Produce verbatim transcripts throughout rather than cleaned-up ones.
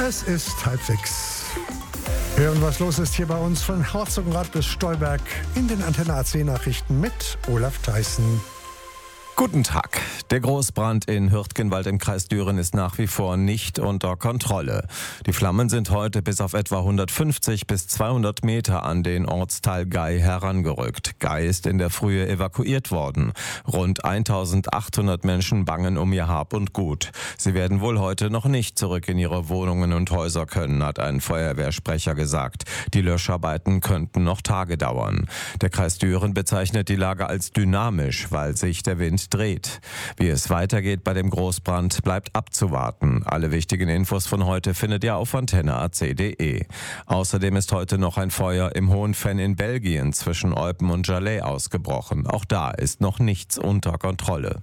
Es ist halb sechs. Hören, was los ist hier bei uns von Herzogenrath bis Stolberg in den Antenne A C Nachrichten mit Olaf Theissen. Guten Tag. Der Großbrand in Hürtgenwald im Kreis Düren ist nach wie vor nicht unter Kontrolle. Die Flammen sind heute bis auf etwa hundertfünfzig bis zweihundert Meter an den Ortsteil Gei herangerückt. Gei ist in der Frühe evakuiert worden. Rund eintausendachthundert Menschen bangen um ihr Hab und Gut. Sie werden wohl heute noch nicht zurück in ihre Wohnungen und Häuser können, hat ein Feuerwehrsprecher gesagt. Die Löscharbeiten könnten noch Tage dauern. Der Kreis Düren bezeichnet die Lage als dynamisch, weil sich der Wind dreht. Wie es weitergeht bei dem Großbrand, bleibt abzuwarten. Alle wichtigen Infos von heute findet ihr auf antenne a c punkt d e. Außerdem ist heute noch ein Feuer im Hohen Venn in Belgien zwischen Eupen und Jalais ausgebrochen. Auch da ist noch nichts unter Kontrolle.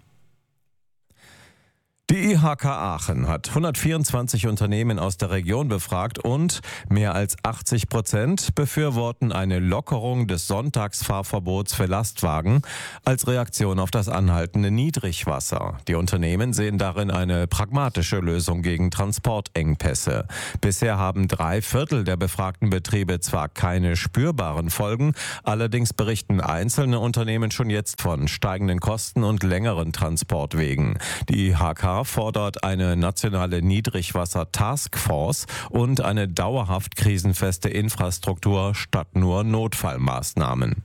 Die I H K Aachen hat hundertvierundzwanzig Unternehmen aus der Region befragt und mehr als achtzig Prozent befürworten eine Lockerung des Sonntagsfahrverbots für Lastwagen als Reaktion auf das anhaltende Niedrigwasser. Die Unternehmen sehen darin eine pragmatische Lösung gegen Transportengpässe. Bisher haben drei Viertel der befragten Betriebe zwar keine spürbaren Folgen, allerdings berichten einzelne Unternehmen schon jetzt von steigenden Kosten und längeren Transportwegen. Die I H K fordert eine nationale Niedrigwasser-Taskforce und eine dauerhaft krisenfeste Infrastruktur statt nur Notfallmaßnahmen.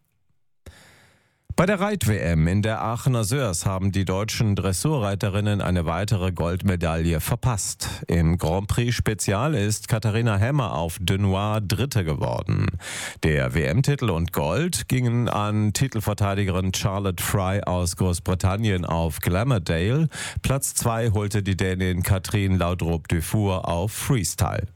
Bei der Reit-W M in der Aachener Sörs haben die deutschen Dressurreiterinnen eine weitere Goldmedaille verpasst. Im Grand Prix Spezial ist Katharina Hemmer auf De Noir Dritte geworden. Der W M-Titel und Gold gingen an Titelverteidigerin Charlotte Fry aus Großbritannien auf Glamourdale. Platz zwei holte die Dänin Katrin Laudrup-Dufour auf Freestyle.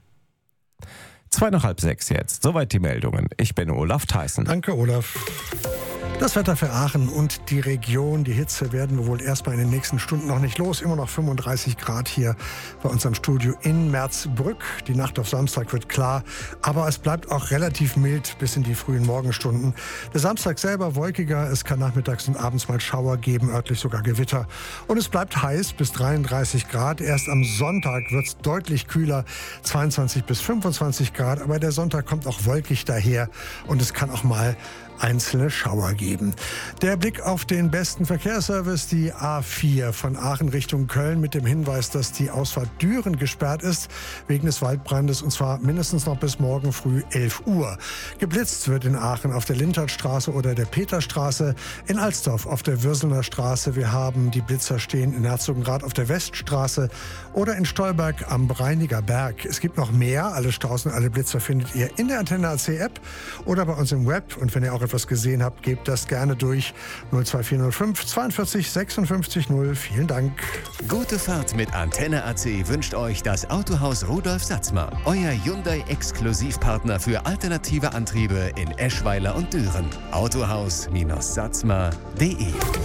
Zwei nach halb sechs jetzt. Soweit die Meldungen. Ich bin Olaf Theissen. Danke, Olaf. Das Wetter für Aachen und die Region. Die Hitze werden wir wohl erstmal in den nächsten Stunden noch nicht los. Immer noch fünfunddreißig Grad hier bei unserem Studio in Merzbrück. Die Nacht auf Samstag wird klar, aber es bleibt auch relativ mild bis in die frühen Morgenstunden. Der Samstag selber wolkiger. Es kann nachmittags und abends mal Schauer geben, örtlich sogar Gewitter. Und es bleibt heiß bis dreiunddreißig Grad. Erst am Sonntag wird es deutlich kühler, zweiundzwanzig bis fünfundzwanzig Grad. Aber der Sonntag kommt auch wolkig daher und es kann auch mal einzelne Schauer geben. Der Blick auf den besten Verkehrsservice, die A vier von Aachen Richtung Köln mit dem Hinweis, dass die Ausfahrt Düren gesperrt ist wegen des Waldbrandes und zwar mindestens noch bis morgen früh elf Uhr. Geblitzt wird in Aachen auf der Lintertstraße oder der Peterstraße, in Alsdorf auf der Würselner Straße. Wir haben die Blitzer stehen in Herzogenrath auf der Weststraße oder in Stolberg am Breiniger Berg. Es gibt noch mehr. Alle Straßen, alle Blitzer findet ihr in der Antenne A C App oder bei uns im Web. Und wenn ihr auch etwas gesehen habt, gebt das gerne durch. null zwei vier null fünf zweiundvierzig sechsundfünfzig null. Vielen Dank. Gute Fahrt mit Antenne A C wünscht euch das Autohaus Rudolf Satzmer. Euer Hyundai-Exklusivpartner für alternative Antriebe in Eschweiler und Düren. Autohaus-satzmer punkt de.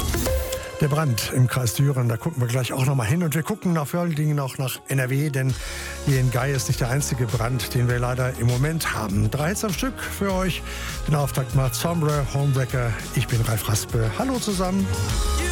Der Brand im Kreis Düren, da gucken wir gleich auch noch mal hin. Und wir gucken nach vor allen Dingen auch nach N R W, denn hier in Gei ist nicht der einzige Brand, den wir leider im Moment haben. Drei Hits am Stück für euch. Den Auftakt macht Sombre, Homewrecker. Ich bin Ralf Raspe. Hallo zusammen.